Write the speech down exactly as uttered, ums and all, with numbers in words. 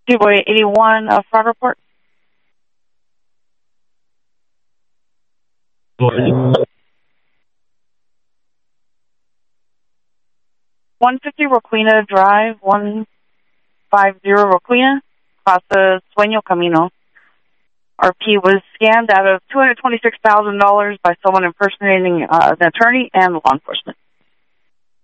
T-Boy eighty-one, uh, fraud report. one fifty Roquina Drive, one fifty Roquina, Casa Sueño Camino. R P was scammed out of two hundred twenty-six thousand dollars by someone impersonating uh, an attorney and law enforcement.